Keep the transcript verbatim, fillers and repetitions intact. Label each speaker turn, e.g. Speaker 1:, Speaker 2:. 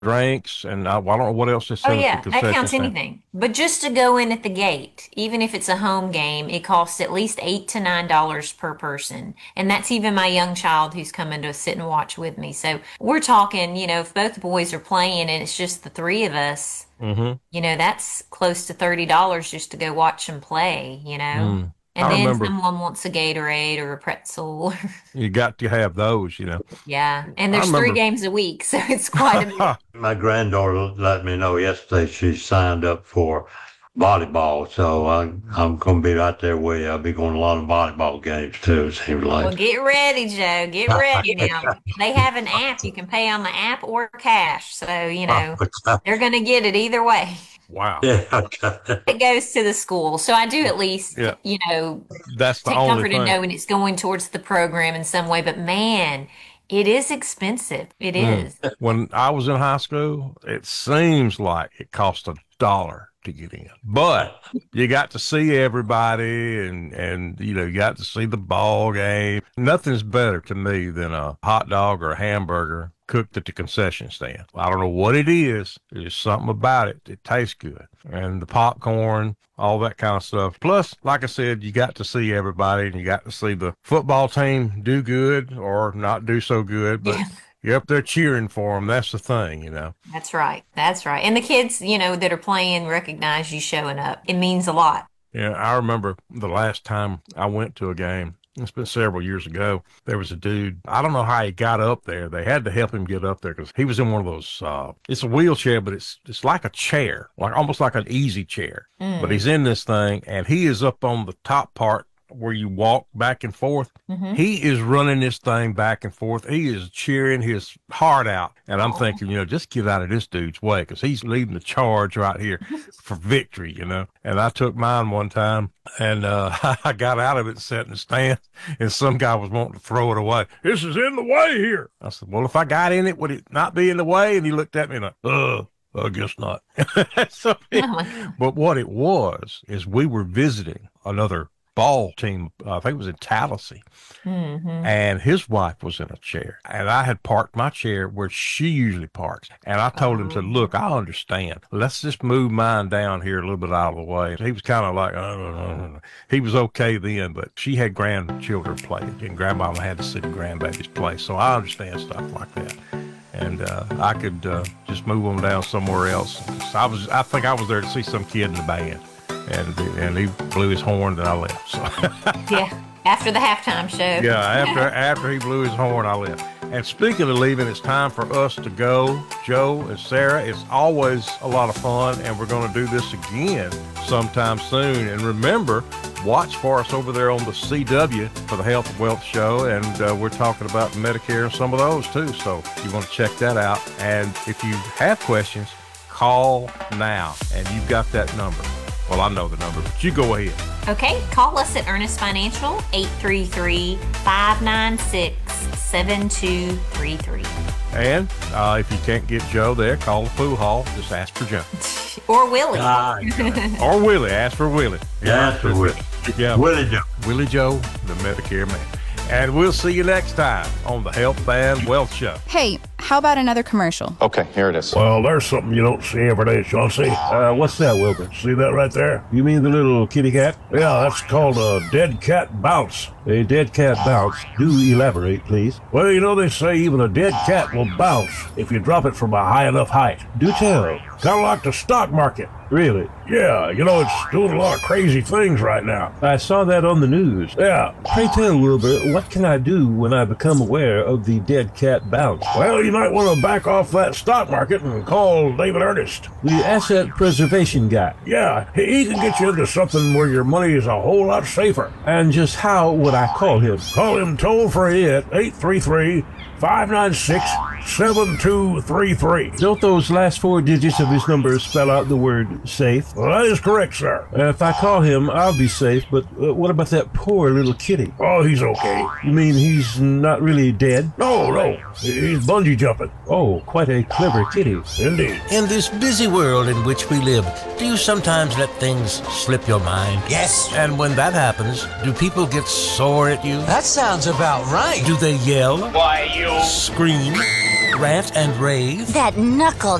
Speaker 1: drinks, and I, well, I don't know what else they
Speaker 2: Oh
Speaker 1: sell at the
Speaker 2: yeah, that
Speaker 1: concession
Speaker 2: counts
Speaker 1: stand.
Speaker 2: anything. But just to go in at the gate, even if it's a home game, it costs at least eight to nine dollars per person. And that's even my young child who's coming to sit and watch with me. So we're talking, you know, if both boys are playing and it's just the three of us,
Speaker 1: Mm-hmm.
Speaker 2: you know, that's close to thirty dollars just to go watch them play, you know.
Speaker 1: Mm.
Speaker 2: And
Speaker 1: I
Speaker 2: then
Speaker 1: remember
Speaker 2: someone wants a Gatorade or a pretzel.
Speaker 1: you got to have those, you know.
Speaker 2: Yeah. And
Speaker 1: I
Speaker 2: there's three
Speaker 1: remember.
Speaker 2: games a week, so it's quite a bit.
Speaker 3: My granddaughter let me know yesterday she signed up for volleyball, so I, I'm going to be right there with you. I'll be going to a lot of volleyball games too, it seems
Speaker 2: Well,
Speaker 3: like.
Speaker 2: get ready, Joe. Get ready now. They have an app. You can pay on the app or cash. So, you know, they're going to get it either way.
Speaker 1: Wow.
Speaker 3: Yeah, okay.
Speaker 2: It goes to the school. So I do at least,
Speaker 1: Yeah,
Speaker 2: you know,
Speaker 1: that's the
Speaker 2: take
Speaker 1: only
Speaker 2: comfort in
Speaker 1: thing.
Speaker 2: knowing it's going towards the program in some way. But man, it is expensive. It
Speaker 1: Mm.
Speaker 2: is.
Speaker 1: When I was in high school, it seems like it cost a dollar to get in, but you got to see everybody, and and you know you got to see the ball game. Nothing's better to me than a hot dog or a hamburger cooked at the concession stand. I don't know what it is. There's something about it. It tastes good, and the popcorn, all that kind of stuff. Plus, like I said, you got to see everybody, and you got to see the football team do good or not do so good, but
Speaker 2: Yeah,
Speaker 1: you're up there cheering for them. That's the thing, you know.
Speaker 2: that's right. That's right. And the kids, you know, that are playing recognize you showing up. It means a lot.
Speaker 1: Yeah, I remember the last time I went to a game. It's been several years ago. There was a dude. I don't know how he got up there. They had to help him get up there because he was in one of those. Uh, it's a wheelchair, but it's it's like a chair, like almost like an easy chair. But
Speaker 2: Mm.
Speaker 1: he's in this thing, and he is up on the top part where you walk back and forth.
Speaker 2: Hmm.
Speaker 1: He is running this thing back and forth. He is cheering his heart out. And I'm
Speaker 2: Oh.
Speaker 1: thinking, you know, just get out of this dude's way because he's leading the charge right here for victory, you know. And I took mine one time and uh, I got out of it and sat in the stand, and some guy was wanting to throw it away. This is in the way here. I said, well, if I got in it, would it not be in the way? And he looked at me and, like, uh, I guess not. so,
Speaker 2: Oh my God.
Speaker 1: but what it was is we were visiting another ball team. Uh, I think it was in Tallahassee,
Speaker 2: Hmm.
Speaker 1: and his wife was in a chair, and I had parked my chair where she usually parks. And I told him, said,
Speaker 2: Oh.
Speaker 1: "Look, I understand. Let's just move mine down here a little bit out of the way." He was kind of like, uh, he was okay then, but she had grandchildren playing, and grandmama had to see the grandbabies play. So I understand stuff like that. And uh, I could uh, just move them down somewhere else. So I was, I think I was there to see some kid in the band, and and he blew his horn, and I left. So
Speaker 2: Yeah. After the halftime show.
Speaker 1: yeah, after after he blew his horn, I left. And speaking of leaving, it's time for us to go. Joe and Sarah, it's always a lot of fun, and we're going to do this again sometime soon. And remember, watch for us over there on the C W for the Health and Wealth Show, and uh, we're talking about Medicare and some of those too. So you want to check that out. And if you have questions, call now, and you've got that number. Well, I know the number, but you go ahead.
Speaker 2: Okay, call us at Ernest Financial, eight three three, five nine six, seven two three three.
Speaker 1: And uh, if you can't get Joe there, call the pool hall. Just ask for Joe.
Speaker 2: Or Willie.
Speaker 3: Ah,
Speaker 1: Or Willie. Ask for Willie.
Speaker 3: yeah, that's the Willie.
Speaker 1: Yeah,
Speaker 3: Willie Joe.
Speaker 1: Willie Joe, the Medicare man. And we'll see you next time on the Health and Wealth Show.
Speaker 4: Hey, how about another commercial?
Speaker 5: Okay, here it is.
Speaker 6: Well, there's something you don't see every day, Chauncey. Uh, what's that, Wilbur? See that right there? You mean the little kitty cat? Yeah, that's called a dead cat bounce. A dead cat bounce? Do elaborate, please. Well, you know, they say even a dead cat will bounce if you drop it from a high enough height. Do tell. Kind of like the stock market. Really? Yeah, you know, it's doing a lot of crazy things right now. I saw that on the news. Yeah. Pray tell, Wilbur, what can I do when I become aware of the dead cat bounce? Well, you might want to back off that stock market and call David Ernest. The asset preservation guy. Yeah, he he can get you into something where your money is a whole lot safer. And just how would I call him? Call him toll free at eight three three, five nine six, seven two three three. Don't those last four digits of his number spell out the word safe? Well, that is correct, sir. Uh, if I call him, I'll be safe, but uh, what about that poor little kitty? Oh, he's okay. You mean he's not really dead? No, no. He's bungee jumping. Oh, quite a clever kitty. Indeed.
Speaker 7: In this busy world in which we live, do you sometimes let things slip your mind?
Speaker 8: Yes.
Speaker 7: And when that happens, do people get sore at you?
Speaker 8: That sounds about right.
Speaker 7: Do they yell?
Speaker 8: Why, you...
Speaker 7: Scream? rant and rave?
Speaker 5: That knuckle